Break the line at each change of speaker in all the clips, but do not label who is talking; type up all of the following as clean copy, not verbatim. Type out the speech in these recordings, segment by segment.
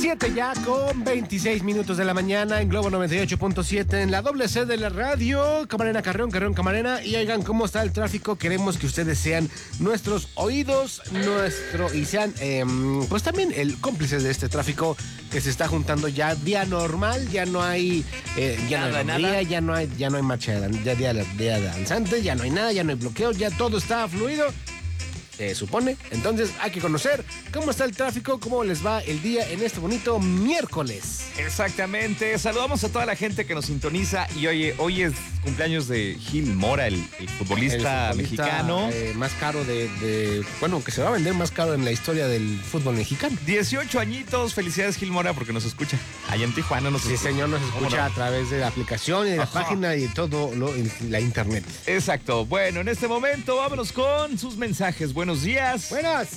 7 ya con 26 minutos de la mañana en Globo 98.7 en la doble C de la radio. Camarena, Carreón, Camarena. Y oigan, ¿cómo está el tráfico? Queremos que ustedes sean nuestros oídos, y sean, pues también el cómplice de este tráfico que se está juntando ya día normal. Ya no hay,
nada.
ya no hay marcha de danzantes, ya no hay nada, ya no hay bloqueos, ya todo está fluido. Se supone. Entonces hay que conocer cómo está el tráfico, cómo les va el día en este bonito miércoles.
Exactamente. Saludamos a toda la gente que nos sintoniza. Y oye, hoy es cumpleaños de Gil Mora, el futbolista mexicano.
Más caro bueno, que se va a vender más caro en la historia del fútbol mexicano.
18 añitos. Felicidades, Gil Mora, porque nos escucha. Allá en Tijuana nos escucha.
Sí, señor, nos escucha a través de la aplicación y de la página y de todo la internet.
Exacto. Bueno, en este momento vámonos con sus mensajes. Buenos días.
Buenas.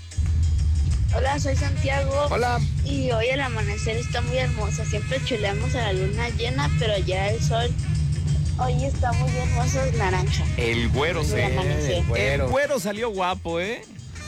Hola, soy Santiago.
Hola.
Y hoy el amanecer está muy hermoso. Siempre chuleamos a la luna llena, pero ya el sol hoy está muy hermoso, es naranja.
El güero
El
güero salió guapo, ¿eh?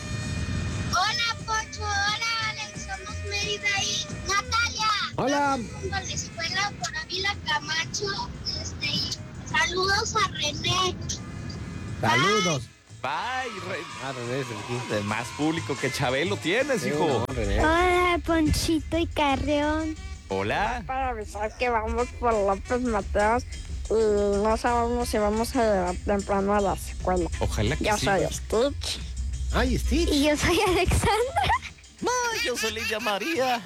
Hola, Pocho. Hola, Alex. Somos Mérida y Natalia.
Hola.
Estamos a la escuela por Ávila Camacho. Y saludos a René.
Saludos.
Bye,
René es aquí.
de más público que Chabelo tienes, hijo.
No, René.
Hola, Ponchito y Carreón.
Hola.
Para avisar que vamos por López Mateos y no sabemos si vamos a llegar temprano a la escuela.
Ojalá que
Yo
sí.
soy Stitch.
Ay, Stitch.
Y yo soy Alexandra.
Yo soy Lidia María.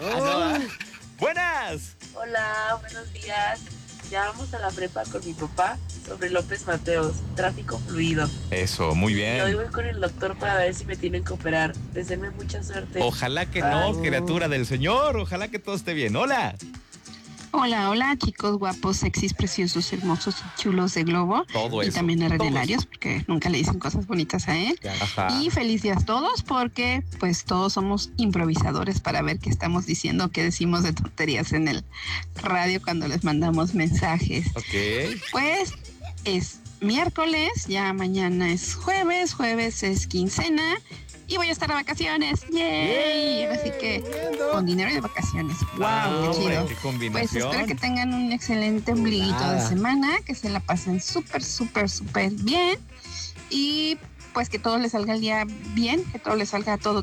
Buenas.
Hola, buenos días. Ya vamos a la prepa con mi papá sobre López Mateos, tráfico fluido.
Eso, muy
Y hoy
bien.
voy con el doctor para ver si me tienen que operar. Deseenme mucha suerte.
Ojalá que no,
Bye.
criatura del Señor. Ojalá que todo esté bien. Hola.
Hola, chicos guapos, sexys, preciosos, hermosos y chulos de Globo.
Todo
Y
eso.
también a
todo
Redelarios, porque nunca le dicen cosas bonitas a él.
Ajá.
Y feliz días a todos, porque pues todos somos improvisadores para ver qué estamos diciendo, qué decimos de tonterías en el radio cuando les mandamos mensajes.
Ok.
Pues es miércoles, ya mañana es jueves es quincena y voy a estar de vacaciones. ¡Yay! Así que con dinero y de vacaciones. ¡Wow! ¡Qué
Hombre,
chido!
qué
Pues
combinación.
espero que tengan un excelente ombliguito de semana, que se la pasen súper bien y pues que todo les salga el día bien, que todo les salga todo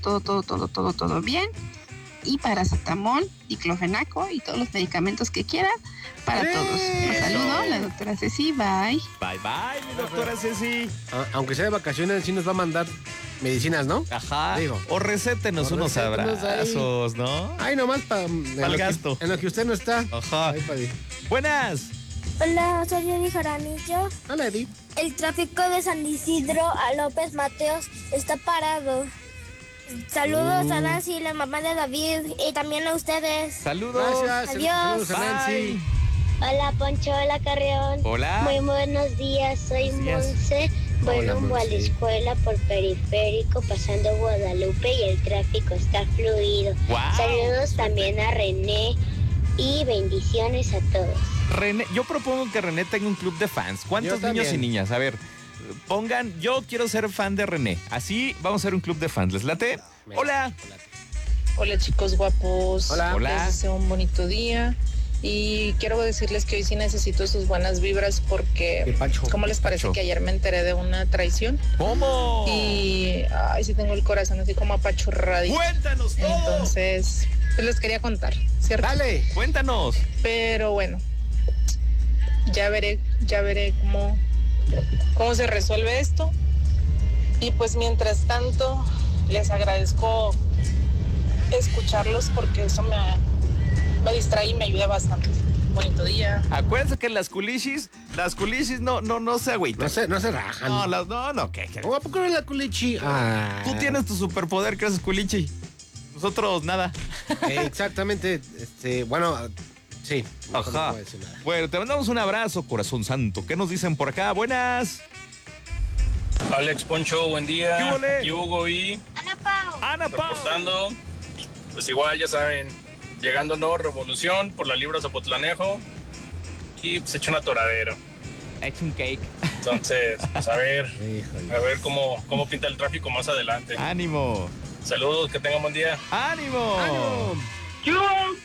bien. Y paracetamol, diclofenaco y todos los medicamentos que quieran para todos. Un saludo, la doctora Ceci, bye.
Bye, mi doctora Ceci.
Aunque sea de vacaciones, sí nos va a mandar medicinas, ¿no?
Ajá.
Digo.
O recétenos
O
unos
recétenos ahí.
abrazos, ¿no?
Ay, nomás para
el gasto.
En lo que usted no está.
Ajá.
Ahí para
Buenas.
Hola, soy Eddie Jaramillo.
Hola, Eddie.
El tráfico de San Isidro a López Mateos está parado. Saludos a Nancy, la mamá de David, y también a ustedes.
Saludos.
Gracias.
Adiós.
Saludos a Nancy.
Bye.
Hola, Poncho, hola, Carreón.
Hola.
Muy buenos días, soy
Buenos días.
Monse. Voy
Hola,
rumbo a la
Monse.
escuela por Periférico, pasando Guadalupe y el tráfico está fluido.
Guau.
Saludos también a René y bendiciones a todos.
René, yo propongo que René tenga un club de fans. ¿Cuántos
Yo
niños y
también.
niñas? A ver, pongan, yo quiero ser fan de René. Así vamos a hacer un club de fans. ¿Les late? Hola.
Hola chicos guapos.
Hola.
Hola.
Les deseo un bonito día y quiero decirles que hoy sí necesito sus buenas vibras
Qué
porque
pacho.
¿cómo les parece
Pacho.
que ayer me enteré de una traición?
¿Cómo?
Y ay, sí tengo el corazón así como apachurradito.
Cuéntanos todo.
Entonces, pues les quería contar, ¿cierto?
Dale.
Cuéntanos.
Pero bueno, ya veré cómo se resuelve esto. Y pues mientras tanto, les agradezco escucharlos porque eso me distrae y me ayuda bastante. Bonito día.
Acuérdense que las culichis no se agüitan.
No se rajan.
No, ¿qué?
¿A poco no es la culichi? Ah.
Tú tienes tu superpoder, que haces culichi. Nosotros nada.
Exactamente. Bueno, sí. Mejor no
Ajá.
puedo decir nada.
Bueno, te mandamos un abrazo, corazón santo. ¿Qué nos dicen por acá? Buenas.
Alex, Poncho, buen día.
¿Qué huele?
Aquí Hugo y
Ana Pau.
Ana Pau.
reportando. Pues igual, ya saben, llegando no, Revolución por la Libra Zapotlanejo. Y pues hecho un atoradero.
Hecho un cake.
Entonces, pues a ver
Híjole.
cómo pinta el tráfico más adelante.
Ánimo.
Saludos, que tengan buen día.
¡Ánimo!
¡Ánimo!
Yo,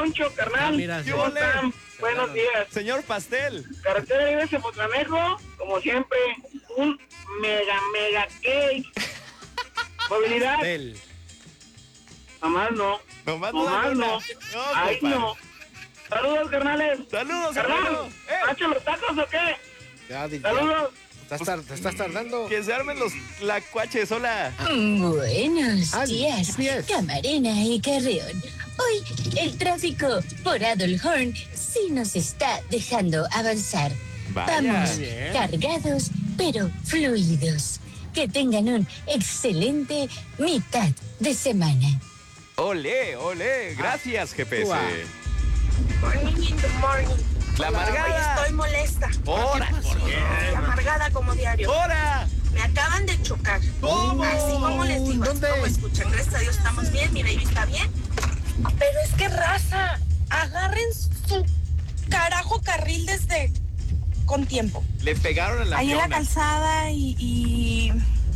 Poncho, carnal.
mira,
¿Cómo están? Buenos días.
Señor Pastel.
Carretera Libre Zapotlanejo, como siempre, un mega cake. Movilidad.
Pastel.
Nomás no.
Nomás
no. Ay,
compadre.
no. Saludos, carnales.
Saludos,
Carnal,
hermano.
¿macho los tacos o qué?
Ya,
Saludos.
te estás tardando.
Que se armen los tlacuaches, hola.
Buenos
días,
Camarena y Carreón. Hoy el tráfico por Adol Horn sí nos está dejando avanzar.
Vaya.
Vamos
Bien.
cargados, pero fluidos. Que tengan un excelente mitad de semana.
Ole, gracias, GPS.
Ua.
Morning, good morning.
La
Hola,
amargada.
hoy estoy molesta.
¡Hora! ¿Por qué?
Y amargada como diario.
¡Hora!
Me acaban de chocar.
¿Cómo?
Así como les digo,
¿Dónde?
así como escuchan. Gracias a Dios estamos bien, mi baby está bien. Pero es que raza, agarren su carajo carril desde con tiempo.
Le pegaron en la
Ahí en la
Fiona.
calzada y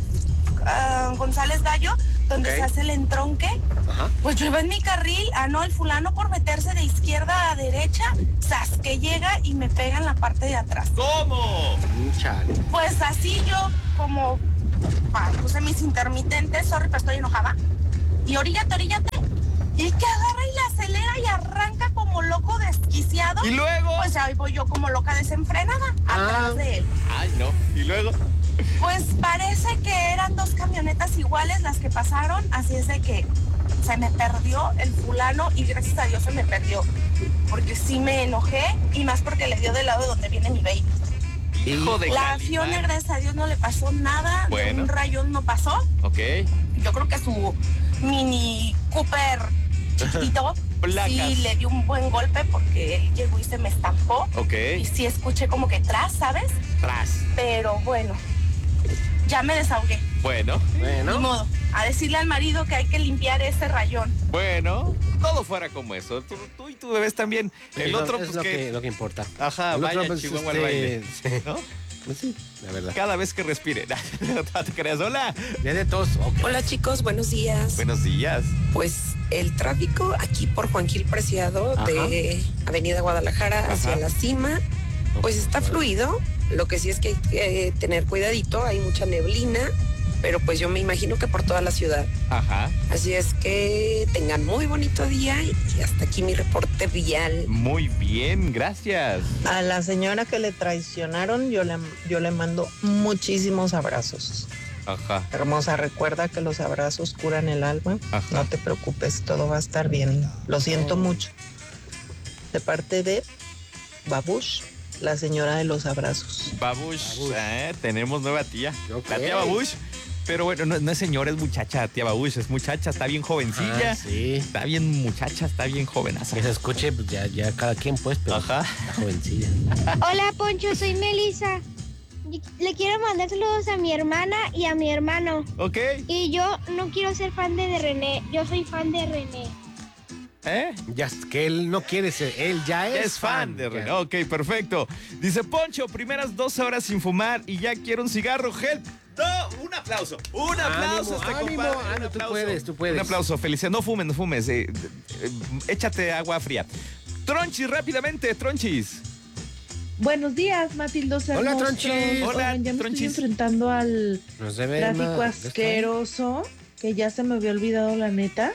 González Gallo, donde
Ok.
se hace el entronque.
Ajá.
Pues yo iba en mi carril, no, el fulano por meterse de izquierda a derecha, ¡zas! Que llega y me pega en la parte de atrás.
¿Cómo?
Chale.
Pues así yo, como puse mis intermitentes, sorry, pero estoy enojada. Y oríllate. Y que agarra y la acelera y arranca como loco desquiciado.
¿Y luego?
Pues ahí voy yo como loca desenfrenada, atrás de él.
Ay, no. ¿Y luego?
Pues parece que eran dos camionetas iguales las que pasaron, así es de que se me perdió el fulano y gracias a Dios se me perdió. Porque sí me enojé y más porque le dio del lado de donde viene mi baby.
Hijo de
La
Calimán.
Fiona, gracias a Dios, no le pasó nada, de
Bueno.
un rayón no pasó.
Ok.
Yo creo que su Mini Cooper chiquitito
Placas.
sí le dio un buen golpe porque él llegó y se me estampó.
Ok.
Y sí escuché como que tras, ¿sabes?
Tras.
Pero bueno, ya me desahogué.
Bueno.
Ni modo. A decirle al marido que hay que limpiar ese rayón.
Bueno, todo fuera como eso. Tú y tu bebés también. El otro,
es
pues
lo
que...
que, lo que importa.
Ajá,
El
vaya
otro, pues,
Chihuahua al baile.
sí.
¿No?
Pues sí, la verdad.
Cada vez que respire. No te creas. Hola.
Ya de tos. Okay.
Hola chicos, buenos días.
Buenos días.
Pues el tráfico aquí por Juan Gil Preciado de Avenida Guadalajara hacia la cima, pues está fluido. Lo que sí es que hay que tener cuidadito, hay mucha neblina, pero pues yo me imagino que por toda la ciudad.
Ajá.
Así es que tengan muy bonito día y hasta aquí mi reporte vial.
Muy bien, gracias.
A la señora que le traicionaron, yo le mando muchísimos abrazos.
Ajá.
Hermosa, recuerda que los abrazos curan el alma.
Ajá.
No te preocupes, todo va a estar bien. Lo siento mucho. De parte de Babush, la señora de los abrazos.
Babush. Tenemos nueva tía.
Ok.
La tía Babush. Pero bueno, no es señora, es muchacha, tía Babush. Es muchacha, está bien jovencilla.
Sí.
Está bien muchacha, está bien jovenaza.
Que se escuche, pues, ya cada quien, pues, pero
Ajá.
la jovencilla.
Hola Poncho, soy Melissa. Le quiero mandar saludos a mi hermana y a mi hermano.
Ok.
Y yo no quiero ser fan de René, yo soy fan de René.
Ya es que él no quiere ser, él ya es
fan de René. Ok, perfecto. Dice Poncho, primeras 12 horas sin fumar y ya quiero un cigarro. Help. No, un aplauso. Un aplauso a este
ánimo,
compadre.
ánimo,
Un
tú
aplauso.
puedes.
Un aplauso, felicidades. No fumes, no fumes. Échate agua fría. Tronchis, rápidamente, Tronchis.
Buenos días, Matildos
Hola,
hermosos.
Tronchis.
Oigan, ya me
Tronchis.
estoy enfrentando al
No se ve
tráfico
nada.
asqueroso, que ya se me había olvidado la neta.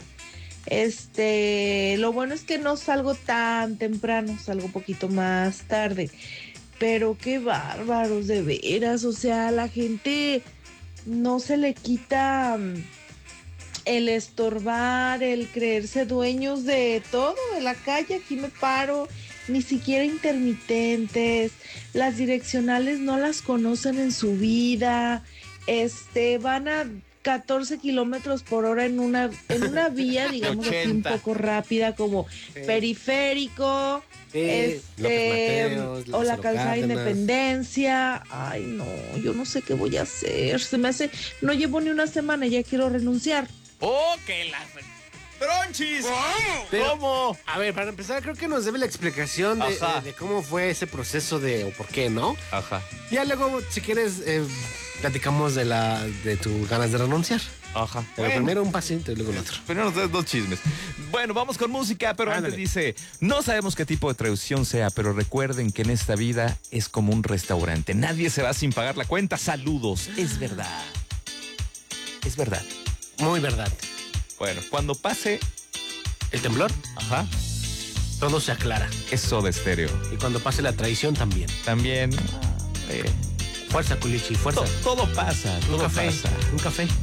Lo bueno es que no salgo tan temprano, salgo un poquito más tarde. Pero qué bárbaros, de veras. O sea, la gente no se le quita el estorbar, el creerse dueños de todo, de la calle. Aquí me paro, ni siquiera intermitentes. Las direccionales no las conocen en su vida. Van a 14 kilómetros por hora en una vía, digamos así, un
80.
poco rápida, como periférico,
López Mateos,
o la
Lázaro
calzada
Cárdenas.
Independencia. Ay, no, yo no sé qué voy a hacer. Se me hace, no llevo ni una semana y ya quiero renunciar.
¡Oh, que la... ¡Tronchis!
Pero,
¿Cómo?
A ver, para empezar, creo que nos debe la explicación de cómo fue ese proceso o por qué, ¿no?
Ajá.
Ya luego, si quieres, platicamos de tus ganas de renunciar.
Ajá.
Pero primero un paciente y luego el otro.
Primero nos das dos chismes. Bueno, vamos con música, pero antes dice, no sabemos qué tipo de traducción sea, pero recuerden que en esta vida es como un restaurante. Nadie se va sin pagar la cuenta. Saludos. Es verdad. Es verdad.
Muy verdad.
Bueno, cuando pase
el temblor,
ajá,
todo se aclara.
Es Soda Stereo.
Y cuando pase la traición también.
También.
Fuerza, Culichi, fuerza.
Todo pasa.
Un
Todo
café.
pasa.
Un café.